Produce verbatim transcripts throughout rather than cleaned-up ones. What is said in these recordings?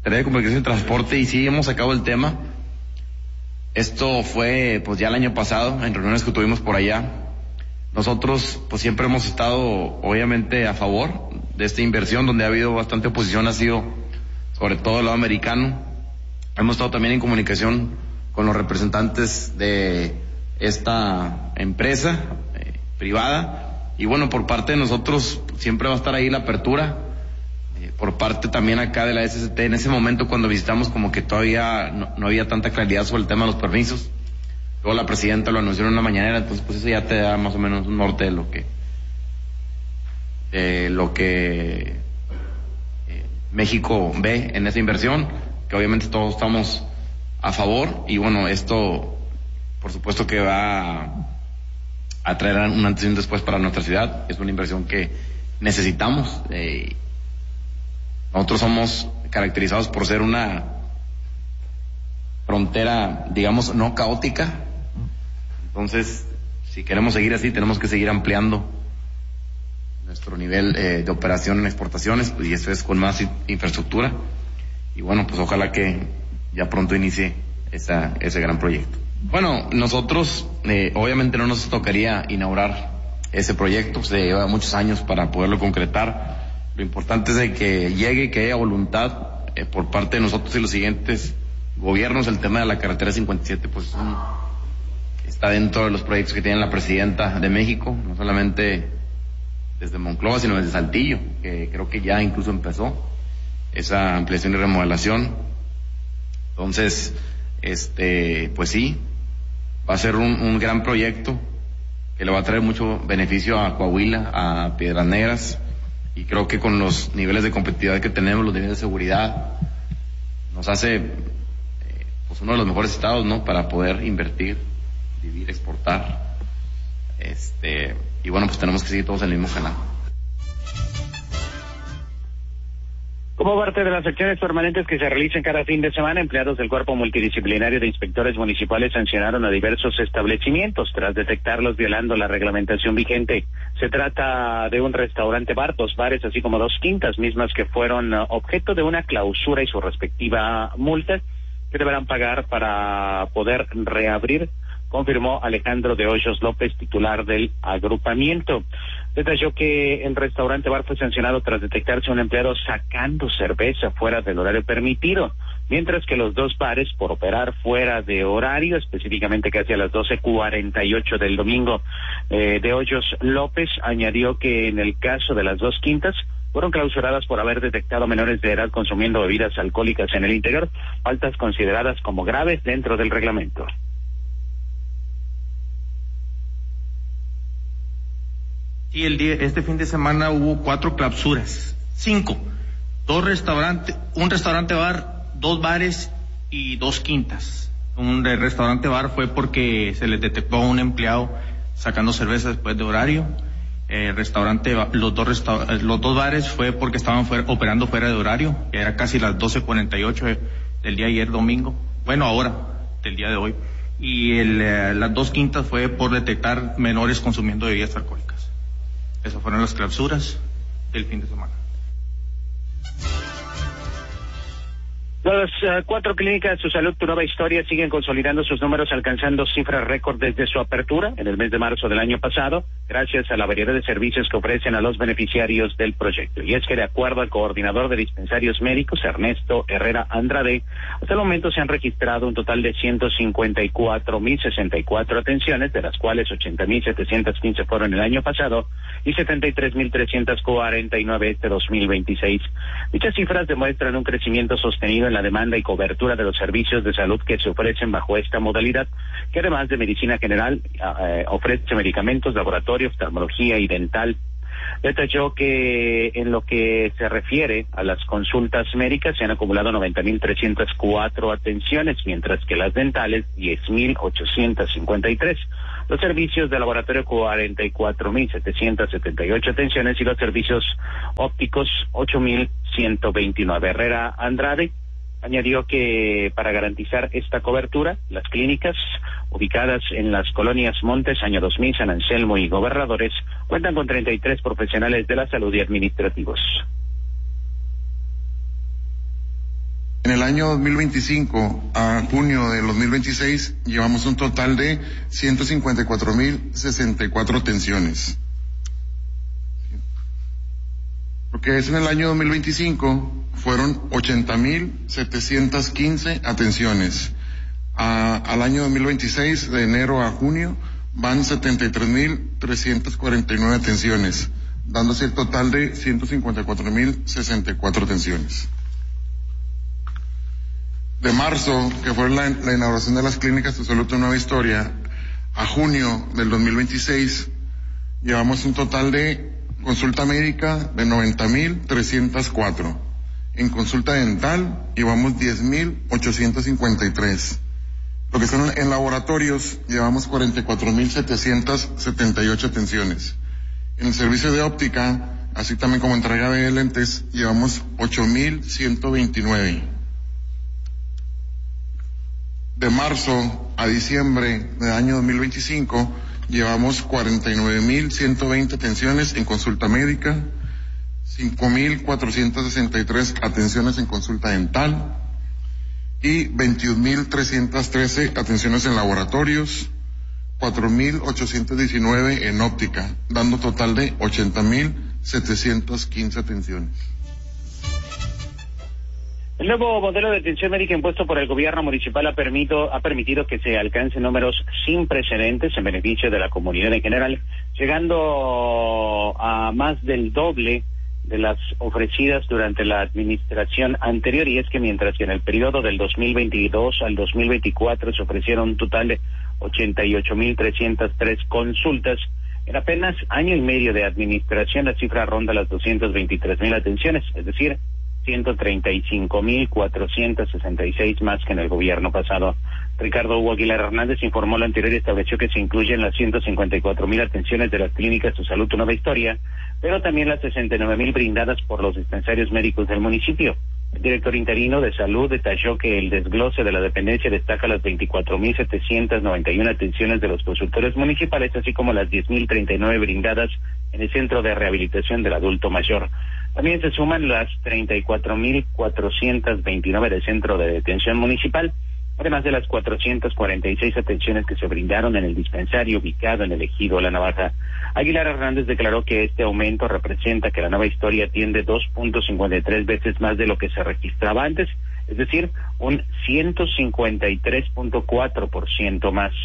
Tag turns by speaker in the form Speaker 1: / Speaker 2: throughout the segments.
Speaker 1: Secretaría de Comunicación y Transporte, y sí hemos sacado el tema. Esto fue pues ya el año pasado, en reuniones que tuvimos por allá. Nosotros pues siempre hemos estado obviamente a favor de esta inversión, donde ha habido bastante oposición, ha sido sobre todo el lado americano. Hemos estado también en comunicación con los representantes de esta empresa eh, privada, y bueno, por parte de nosotros siempre va a estar ahí la apertura. Por parte también acá de la S S T, en ese momento cuando visitamos como que todavía no, no había tanta claridad sobre el tema de los permisos. Luego la presidenta lo anunció en una mañanera, entonces pues eso ya te da más o menos un norte de lo que de lo que eh, México ve en esa inversión, que obviamente todos estamos a favor, y bueno, esto por supuesto que va a, a traer un antes y un después para nuestra ciudad. Es una inversión que necesitamos. eh, Nosotros somos caracterizados por ser una frontera, digamos, no caótica. Entonces, si queremos seguir así, tenemos que seguir ampliando nuestro nivel eh, de operación en exportaciones, pues, y eso es con más infraestructura. Y bueno, pues ojalá que ya pronto inicie esa, ese gran proyecto. Bueno, nosotros, eh, obviamente no nos tocaría inaugurar ese proyecto, se lleva muchos años para poderlo concretar. Lo importante es de que llegue, que haya voluntad eh, por parte de nosotros y los siguientes gobiernos. El tema de la carretera cincuenta y siete pues es un, está dentro de los proyectos que tiene la presidenta de México, no solamente desde Monclova, sino desde Saltillo, que creo que ya incluso empezó esa ampliación y remodelación. Entonces, este, pues sí, va a ser un, un gran proyecto que le va a traer mucho beneficio a Coahuila, a Piedras Negras. Y creo que con los niveles de competitividad que tenemos, los niveles de seguridad, nos hace eh, pues uno de los mejores estados, ¿no?, para poder invertir, vivir, exportar. Este, y bueno, pues tenemos que seguir todos en el mismo canal.
Speaker 2: Como parte de las acciones permanentes que se realizan cada fin de semana, empleados del Cuerpo Multidisciplinario de Inspectores Municipales sancionaron a diversos establecimientos tras detectarlos violando la reglamentación vigente. Se trata de un restaurante bar, dos bares, así como dos quintas, mismas que fueron objeto de una clausura y su respectiva multa que deberán pagar para poder reabrir, confirmó Alejandro de Hoyos López, titular del agrupamiento. Detalló que el restaurante bar fue sancionado tras detectarse un empleado sacando cerveza fuera del horario permitido, mientras que los dos bares por operar fuera de horario, específicamente casi a las doce cuarenta y ocho del domingo. Eh, de Hoyos López añadió que en el caso de las dos quintas fueron clausuradas por haber detectado menores de edad consumiendo bebidas alcohólicas en el interior, faltas consideradas como graves dentro del reglamento.
Speaker 3: Sí, el día, este fin de semana hubo cuatro clausuras, cinco, dos restaurantes, un restaurante bar, dos bares y dos quintas. Un restaurante bar fue porque se les detectó a un empleado sacando cerveza después de horario. El restaurante, los dos resta, los dos bares fue porque estaban fuera, operando fuera de horario, que era casi las doce cuarenta y ocho del día ayer domingo, bueno ahora, del día de hoy. Y el, eh, las dos quintas fue por detectar menores consumiendo bebidas alcohólicas. Esas fueron las clausuras del fin de semana.
Speaker 2: Las uh, cuatro clínicas Su Salud, Tu Nueva Historia siguen consolidando sus números, alcanzando cifras récord desde su apertura en el mes de marzo del año pasado, gracias a la variedad de servicios que ofrecen a los beneficiarios del proyecto. Y es que, de acuerdo al coordinador de dispensarios médicos, Ernesto Herrera Andrade, hasta el momento se han registrado un total de ciento cincuenta y cuatro mil sesenta y cuatro atenciones, de las cuales ochenta mil setecientos quince fueron el año pasado y setenta y tres mil trescientos cuarenta y nueve este dos mil veintiséis. Dichas cifras demuestran un crecimiento sostenido en la demanda y cobertura de los servicios de salud que se ofrecen bajo esta modalidad, que además de medicina general eh, ofrece medicamentos, laboratorio, oftalmología y dental. Detalló que en lo que se refiere a las consultas médicas se han acumulado noventa mil trescientas cuatro atenciones, mientras que las dentales diez mil ochocientos cincuenta y tres. Los servicios de laboratorio cuarenta y cuatro mil setecientos setenta y ocho atenciones y los servicios ópticos ocho mil ciento veintinueve. Herrera Andrade añadió que para garantizar esta cobertura, las clínicas ubicadas en las colonias Montes, Año dos mil, San Anselmo y Gobernadores cuentan con treinta y tres profesionales de la salud y administrativos.
Speaker 4: el año dos mil veinticinco a junio del dos mil veintiséis llevamos un total de ciento cincuenta y cuatro mil sesenta y cuatro atenciones. Lo que es en el año dos mil veinticinco fueron ochenta mil setecientas quince atenciones. A, al año dos mil veintiséis, de enero a junio, van setenta y tres mil trescientas cuarenta y nueve atenciones, dándose el total de ciento cincuenta y cuatro mil sesenta y cuatro atenciones. De marzo, que fue la, la inauguración de las clínicas Tu Salud, Tu Nueva Historia, a junio del dos mil veintiséis, llevamos un total de consulta médica de noventa mil trescientos cuatro. En consulta dental llevamos diez mil ochocientos cincuenta y tres. Lo que son en laboratorios llevamos cuarenta y cuatro mil setecientos setenta y ocho atenciones. En el servicio de óptica, así también como entrega de lentes, llevamos ocho mil ciento veintinueve. De marzo a diciembre del año dos mil veinticinco, llevamos cuarenta y nueve mil ciento veinte atenciones en consulta médica, cinco mil cuatrocientos sesenta y tres atenciones en consulta dental y veintiún mil trescientos trece atenciones en laboratorios, cuatro mil ochocientos diecinueve en óptica, dando total de ochenta mil setecientos quince atenciones.
Speaker 2: El nuevo modelo de atención médica impuesto por el gobierno municipal ha permitido, ha permitido que se alcancen números sin precedentes en beneficio de la comunidad en general, llegando a más del doble de las ofrecidas durante la administración anterior. Y es que mientras que en el periodo del dos mil veintidós al dos mil veinticuatro se ofrecieron un total de ochenta y ocho mil trescientas tres consultas, en apenas año y medio de administración la cifra ronda las doscientas veintitrés mil atenciones, es decir, ciento treinta y cinco mil cuatrocientos sesenta y seis más que en el gobierno pasado. Ricardo Hugo Aguilar Hernández informó lo anterior y estableció que se incluyen las ciento cincuenta y cuatro mil atenciones de las clínicas Tu Salud, Tu Nueva Historia, pero también las sesenta y nueve mil brindadas por los dispensarios médicos del municipio. El director interino de salud detalló que el desglose de la dependencia destaca las veinticuatro mil setecientas noventa y una atenciones de los consultores municipales, así como las diez mil treinta y nueve brindadas en el Centro de Rehabilitación del Adulto Mayor. También se suman las treinta y cuatro mil cuatrocientas veintinueve del Centro de Detención Municipal, además de las cuatrocientas cuarenta y seis atenciones que se brindaron en el dispensario ubicado en el Ejido La Navaja. Aguilar Hernández declaró que este aumento representa que la Nueva Historia atiende dos punto cincuenta y tres veces más de lo que se registraba antes, es decir, un ciento cincuenta y tres punto cuatro por ciento más.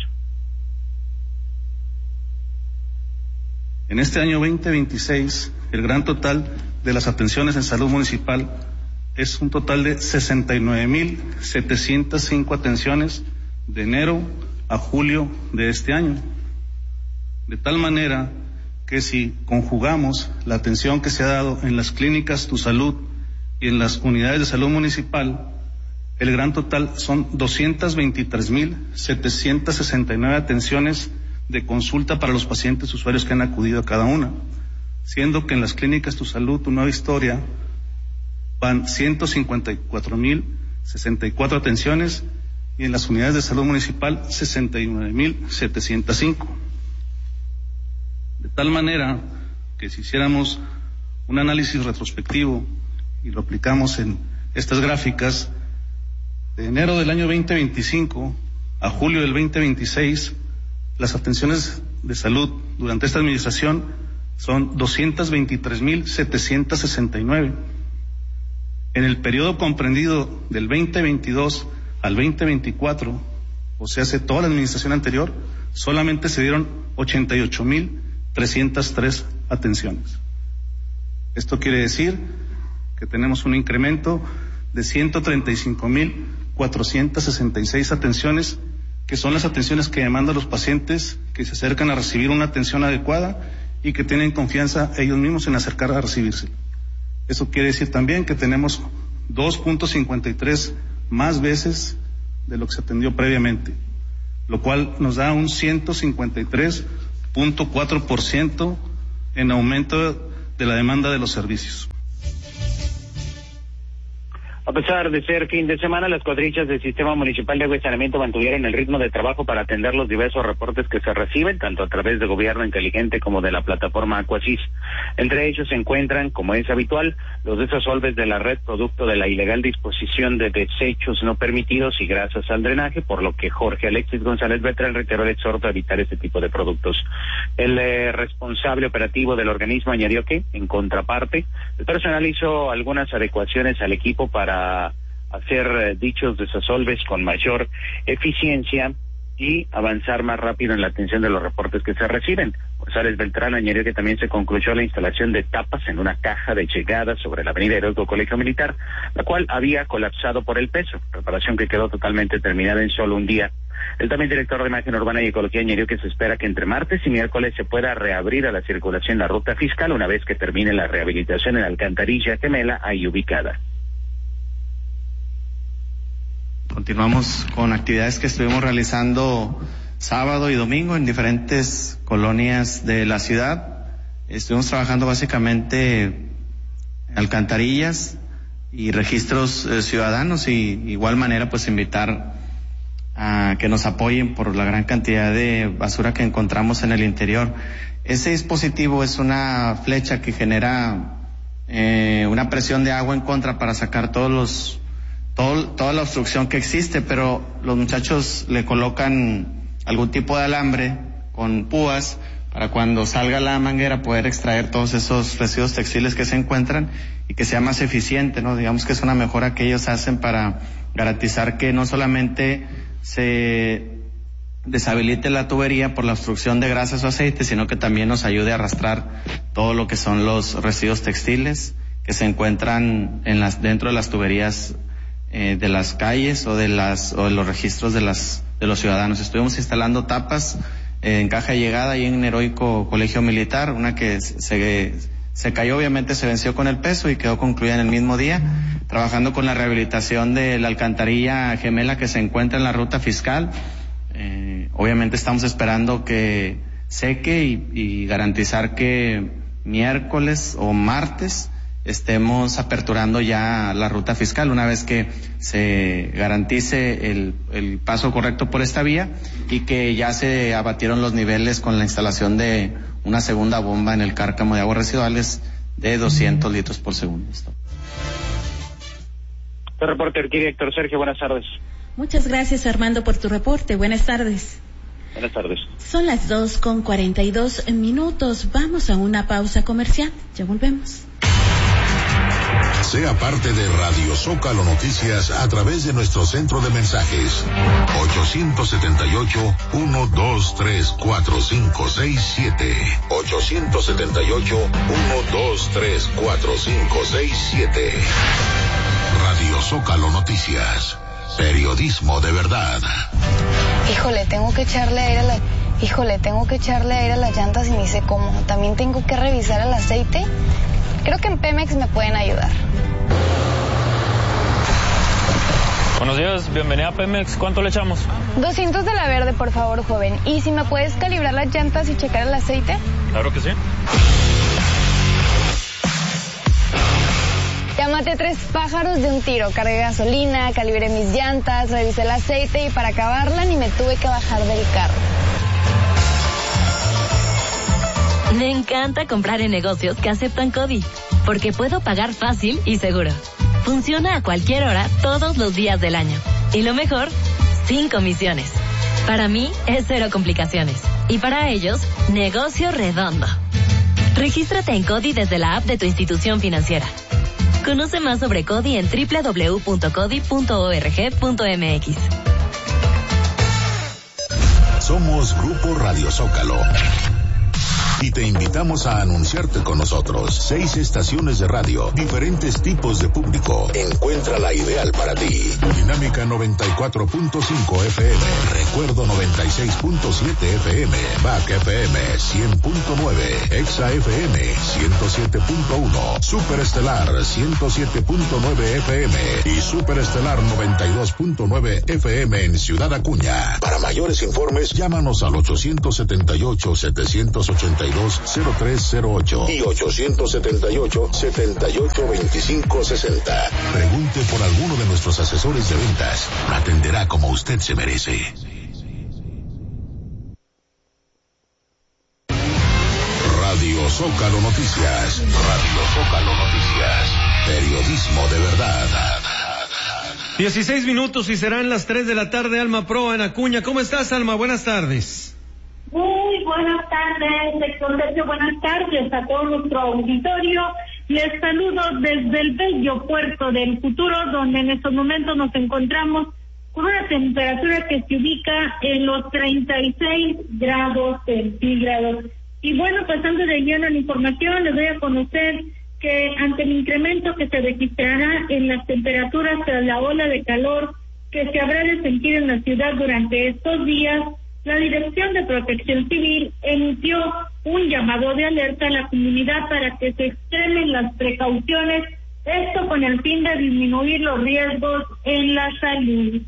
Speaker 5: En este año veinte veintiséis, el gran total de las atenciones en salud municipal es un total de sesenta y nueve mil setecientas cinco atenciones de enero a julio de este año. De tal manera que si conjugamos la atención que se ha dado en las clínicas Tu Salud y en las unidades de salud municipal, el gran total son doscientas veintitrés mil setecientas sesenta y nueve atenciones de consulta para los pacientes usuarios que han acudido a cada una, siendo que en las clínicas Tu Salud, Tu Nueva Historia van ciento cincuenta y cuatro mil sesenta y cuatro atenciones y en las unidades de salud municipal sesenta y nueve mil setecientos cinco. De tal manera que si hiciéramos un análisis retrospectivo y lo aplicamos en estas gráficas, de enero del año veinte veinticinco a julio del veinte veintiséis, las atenciones de salud durante esta administración son doscientas veintitrés mil setecientos sesenta y nueve. En el periodo comprendido del veinte veintidós al veinte veinticuatro, o sea, hace toda la administración anterior, solamente se dieron ochenta y ocho mil trescientas tres atenciones. Esto quiere decir que tenemos un incremento de ciento treinta y cinco mil cuatrocientas sesenta y seis atenciones, que son las atenciones que demandan los pacientes que se acercan a recibir una atención adecuada y que tienen confianza ellos mismos en acercar a recibirse. Eso quiere decir también que tenemos dos punto cincuenta y tres más veces de lo que se atendió previamente, lo cual nos da un ciento cincuenta y tres punto cuatro por ciento en aumento de la demanda de los servicios.
Speaker 2: A pesar de ser fin de semana, las cuadrillas del Sistema Municipal de Agua y Saneamiento mantuvieron el ritmo de trabajo para atender los diversos reportes que se reciben, tanto a través de Gobierno Inteligente como de la plataforma Aquasis. Entre ellos se encuentran, como es habitual, los desasolves de la red producto de la ilegal disposición de desechos no permitidos y grasas al drenaje, por lo que Jorge Alexis González Beltrán reiteró el exhorto a evitar este tipo de productos. El eh, responsable operativo del organismo añadió que, en contraparte, el personal hizo algunas adecuaciones al equipo para hacer eh, dichos desasolves con mayor eficiencia y avanzar más rápido en la atención de los reportes que se reciben. González Beltrán añadió que también se concluyó la instalación de tapas en una caja de llegada sobre la avenida Heroico Colegio Militar, la cual había colapsado por el peso, reparación que quedó totalmente terminada en solo un día. El también director de Imagen Urbana y Ecología añadió que se espera que entre martes y miércoles se pueda reabrir a la circulación la ruta fiscal una vez que termine la rehabilitación en Alcantarilla Gemela ahí ubicada.
Speaker 6: Continuamos con actividades que estuvimos realizando sábado y domingo en diferentes colonias de la ciudad. Estuvimos trabajando básicamente en alcantarillas y registros eh, ciudadanos, y igual manera pues invitar a que nos apoyen por la gran cantidad de basura que encontramos en el interior. Ese dispositivo es una flecha que genera eh, una presión de agua en contra para sacar todos los Todo, toda la obstrucción que existe, pero los muchachos le colocan algún tipo de alambre con púas para cuando salga la manguera poder extraer todos esos residuos textiles que se encuentran y que sea más eficiente, ¿no? Digamos que es una mejora que ellos hacen para garantizar que no solamente se deshabilite la tubería por la obstrucción de grasas o aceites, sino que también nos ayude a arrastrar todo lo que son los residuos textiles que se encuentran en las, dentro de las tuberías Eh, de las calles o de las o de los registros de las de los ciudadanos. Estuvimos instalando tapas eh, en caja de llegada y en Heroico Colegio Militar, una que se se cayó, obviamente se venció con el peso y quedó concluida en el mismo día, trabajando con la rehabilitación de la alcantarilla Gemela que se encuentra en la ruta fiscal. Eh, obviamente estamos esperando que seque y, y garantizar que miércoles o martes estemos aperturando ya la ruta fiscal una vez que se garantice el, el paso correcto por esta vía y que ya se abatieron los niveles con la instalación de una segunda bomba en el cárcamo de aguas residuales de doscientos litros por segundo.
Speaker 2: El reporte aquí, director Sergio, buenas tardes.
Speaker 7: Muchas gracias, Armando, por tu reporte. Buenas tardes.
Speaker 2: Buenas tardes.
Speaker 7: Son las dos con cuarenta y dos minutos. Vamos a una pausa comercial. Ya volvemos.
Speaker 8: Sea parte de Radio Zócalo Noticias a través de nuestro centro de mensajes ocho siete ocho, uno dos tres, cuatro cinco seis siete ocho siete ocho, uno dos tres, cuatro cinco seis siete. Radio Zócalo Noticias, periodismo de verdad.
Speaker 9: Híjole, tengo que echarle aire a la... Híjole, tengo que echarle aire a las llantas y ni sé cómo. También tengo que revisar el aceite. Creo que en Pemex me pueden ayudar.
Speaker 10: Buenos días, bienvenida a Pemex. ¿Cuánto le echamos?
Speaker 9: doscientos de la verde, por favor, joven. ¿Y si me puedes calibrar las llantas y checar el aceite?
Speaker 10: Claro que sí.
Speaker 9: Ya maté tres pájaros de un tiro. Cargué gasolina, calibré mis llantas, revisé el aceite y para acabarla ni me tuve que bajar del carro.
Speaker 11: Me encanta comprar en negocios que aceptan CODI, porque puedo pagar fácil y seguro. Funciona a cualquier hora, todos los días del año. Y lo mejor, sin comisiones. Para mí, es cero complicaciones. Y para ellos, negocio redondo. Regístrate en CODI desde la app de tu institución financiera. Conoce más sobre CODI en doble u doble u doble u punto codi punto org punto m x.
Speaker 8: Somos Grupo Radio Zócalo y te invitamos a anunciarte con nosotros. Seis estaciones de radio, diferentes tipos de público. Encuentra la ideal para ti. Dinámica noventa y cuatro punto cinco F M, Recuerdo noventa y seis punto siete F M, B A C F M cien punto nueve, Exa F M ciento siete punto uno, Superestelar ciento siete punto nueve F M y Superestelar noventa y dos punto nueve F M en Ciudad Acuña. Para mayores informes, llámanos al ocho siete ocho, siete ocho y dos, cero tres cero ocho y ochocientos setenta y ocho, setenta y ocho, veinticinco sesenta. Pregunte por alguno de nuestros asesores de ventas. Atenderá como usted se merece. Radio Zócalo Noticias. Radio Zócalo Noticias. Periodismo de verdad.
Speaker 12: dieciséis minutos y serán las tres de la tarde. Alma Proa en Acuña. ¿Cómo estás, Alma? Buenas tardes.
Speaker 13: Muy buenas tardes, Héctor Sergio. Buenas tardes a todo nuestro auditorio. Les saludo desde el bello puerto del futuro, donde en estos momentos nos encontramos con una temperatura que se ubica en los treinta y seis grados centígrados. Y bueno, pasando de lleno a la información, les voy a conocer que ante el incremento que se registrará en las temperaturas tras la ola de calor que se habrá de sentir en la ciudad durante estos días, la Dirección de Protección Civil emitió un llamado de alerta a la comunidad para que se extremen las precauciones, esto con el fin de disminuir los riesgos en la salud.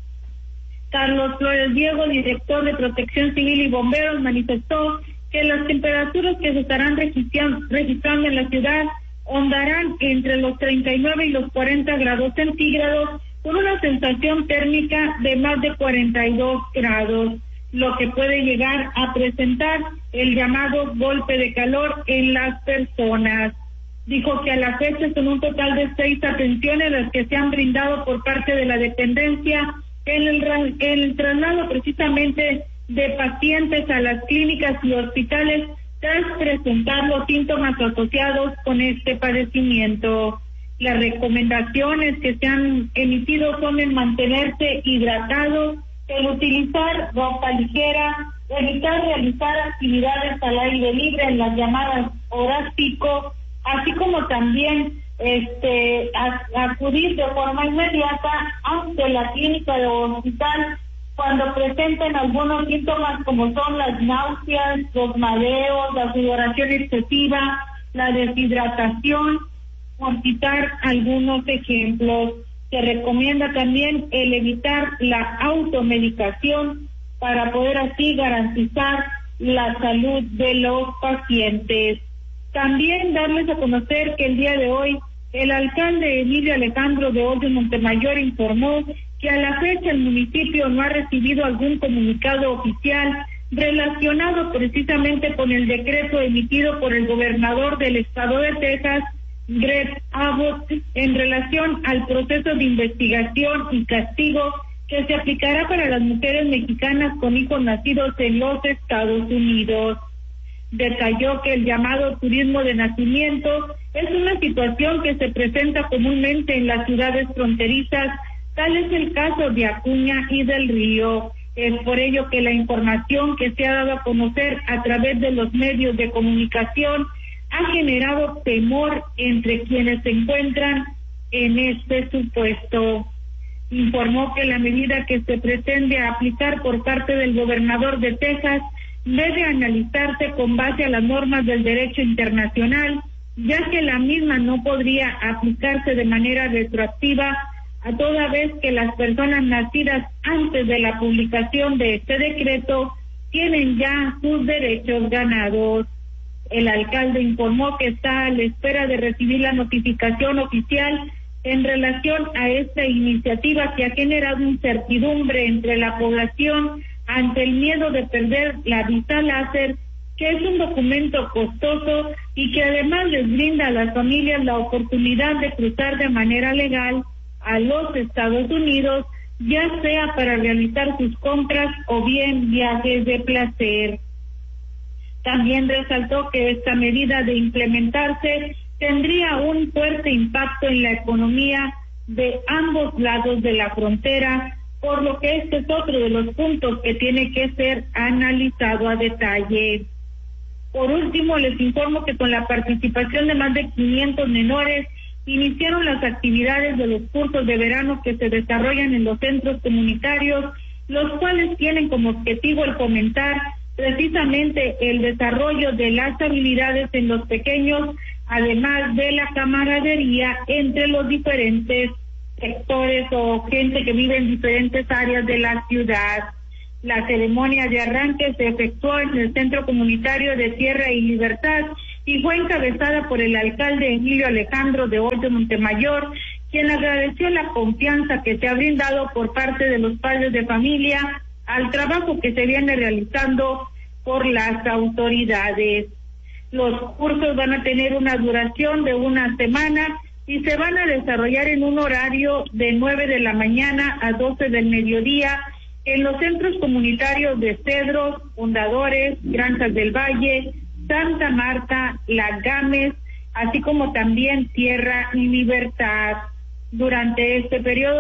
Speaker 13: Carlos Flores Diego, director de Protección Civil y Bomberos, manifestó que las temperaturas que se estarán registrando en la ciudad ondarán entre los treinta y nueve y los cuarenta grados centígrados, con una sensación térmica de más de cuarenta y dos grados, lo que puede llegar a presentar el llamado golpe de calor en las personas. Dijo que a la fecha son un total de seis atenciones las que se han brindado por parte de la dependencia en el, en el traslado precisamente de pacientes a las clínicas y hospitales tras presentar los síntomas asociados con este padecimiento. Las recomendaciones que se han emitido son el mantenerse hidratado, el utilizar ropa ligera, evitar realizar actividades al aire libre en las llamadas horas pico, así como también este a, acudir de forma inmediata ante la clínica o hospital cuando presenten algunos síntomas como son las náuseas, los mareos, la sudoración excesiva, la deshidratación, por citar algunos ejemplos. Se recomienda también el evitar la automedicación para poder así garantizar la salud de los pacientes. También darles a conocer que el día de hoy el alcalde Emilio Alejandro de Hoyo Montemayor informó que a la fecha el municipio no ha recibido algún comunicado oficial relacionado precisamente con el decreto emitido por el gobernador del estado de Texas, Greg Abbott, en relación al proceso de investigación y castigo que se aplicará para las mujeres mexicanas con hijos nacidos en los Estados Unidos. Detalló que el llamado turismo de nacimiento es una situación que se presenta comúnmente en las ciudades fronterizas, tal es el caso de Acuña y del Río. Es por ello que la información que se ha dado a conocer a través de los medios de comunicación ha generado temor entre quienes se encuentran en este supuesto. Informó que la medida que se pretende aplicar por parte del gobernador de Texas debe analizarse con base a las normas del derecho internacional, ya que la misma no podría aplicarse de manera retroactiva a toda vez que las personas nacidas antes de la publicación de este decreto tienen ya sus derechos ganados. El alcalde informó que está a la espera de recibir la notificación oficial en relación a esta iniciativa que ha generado incertidumbre entre la población ante el miedo de perder la visa láser, que es un documento costoso y que además les brinda a las familias la oportunidad de cruzar de manera legal a los Estados Unidos, ya sea para realizar sus compras o bien viajes de placer. También resaltó que esta medida de implementarse tendría un fuerte impacto en la economía de ambos lados de la frontera, por lo que este es otro de los puntos que tiene que ser analizado a detalle. Por último, les informo que con la participación de más de quinientos menores, iniciaron las actividades de los cursos de verano que se desarrollan en los centros comunitarios, los cuales tienen como objetivo el fomentar precisamente el desarrollo de las habilidades en los pequeños, además de la camaradería entre los diferentes sectores o gente que vive en diferentes áreas de la ciudad. La ceremonia de arranque se efectuó en el Centro Comunitario de Tierra y Libertad y fue encabezada por el alcalde Emilio Alejandro de Hoyo Montemayor, quien agradeció la confianza que se ha brindado por parte de los padres de familia al trabajo que se viene realizando por las autoridades. Los cursos van a tener una duración de una semana y se van a desarrollar en un horario de nueve de la mañana a doce del mediodía en los centros comunitarios de Cedros, Fundadores, Granjas del Valle, Santa Marta, La Gámez, así como también Tierra y Libertad. Durante este periodo